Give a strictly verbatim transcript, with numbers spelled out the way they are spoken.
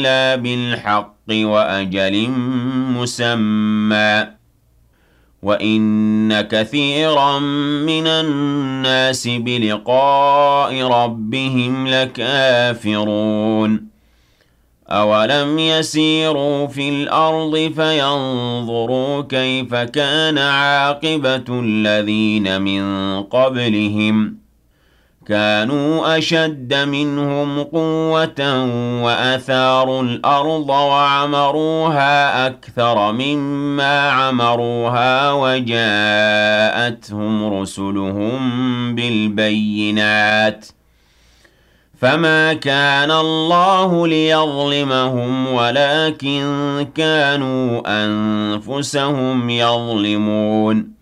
إِلَّا بِالْحَقِّ وَأَجَلٍ مُّسَمًّى وَإِنَّ كَثِيرًا مِّنَ النَّاسِ بِلِقَاءِ رَبِّهِمْ لَكَافِرُونَ أَوَلَمْ يَسِيرُوا فِي الْأَرْضِ فَيَنظُرُوا كَيْفَ كَانَ عَاقِبَةُ الَّذِينَ مِن قَبْلِهِمْ كَانُوا أَشَدَّ مِنْهُمْ قُوَّةً وَأَثَارُوا الْأَرْضَ وَعَمَرُوهَا أَكْثَرَ مِمَّا عَمَرُوهَا وَجَاءَتْهُمْ رُسُلُهُم بِالْبَيِّنَاتِ ۖ فَمَا كَانَ اللَّهُ لِيَظْلِمَهُمْ وَلَٰكِن كَانُوا أَنفُسَهُمْ يَظْلِمُونَ